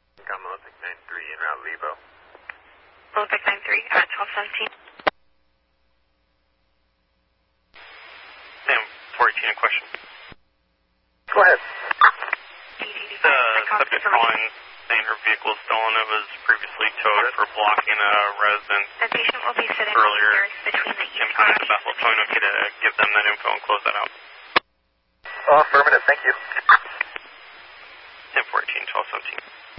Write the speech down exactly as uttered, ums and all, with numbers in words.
Come Olympic nine three en route Levo. Olympic nine three, uh, twelve seventeen. Sam, four eighteen, a question. Go ahead. The subject calling saying her vehicle is stolen. It was previously towed for blocking a resident The patient will be sitting earlier. between the east Impact to Bethel, so I know to give them that info and close that out. Oh, affirmative, thank you. ten fourteen, twelve seventeen.